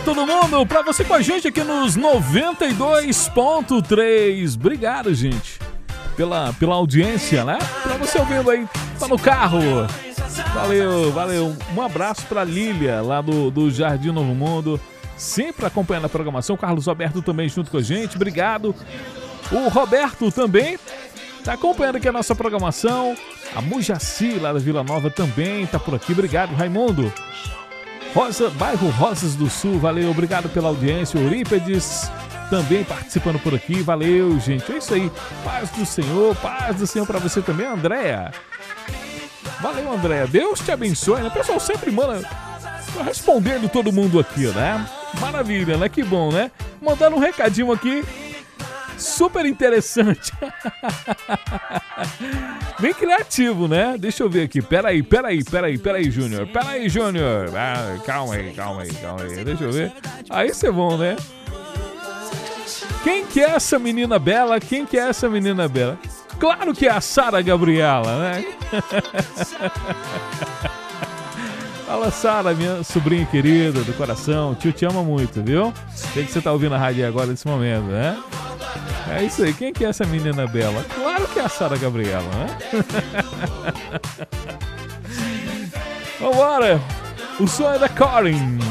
todo mundo, pra você com a gente aqui nos 92.3. Obrigado, gente, pela audiência, né? Pra você ouvindo aí, tá no carro. Valeu. Um abraço pra Lília, lá do Jardim Novo Mundo, sempre acompanhando a programação. O Carlos Roberto também junto com a gente, obrigado. O Roberto também tá acompanhando aqui a nossa programação. A Mujaci, lá da Vila Nova, também tá por aqui, obrigado, Raimundo. Bairro Rosas do Sul, valeu, obrigado pela audiência. Eurípedes também participando por aqui, valeu, gente. É isso aí, paz do Senhor pra você também, Andréa. Valeu, Andréa, Deus te abençoe, né? O pessoal sempre manda, respondendo todo mundo aqui, né? Maravilha, né? Que bom, né? Mandando um recadinho aqui, super interessante. Bem criativo, né? Deixa eu ver aqui. Peraí, Júnior. Ah, calma aí. Deixa eu ver. Aí você vão, né? Quem que é essa menina bela? Claro que é a Sara Gabriela, né? Fala, Sara, minha sobrinha querida do coração. Tio te ama muito, viu? Sei que você tá ouvindo a rádio agora nesse momento, né? É isso aí, quem que é essa menina bela? Claro que é a Sara Gabriela, né? Vambora! O som é da Corin.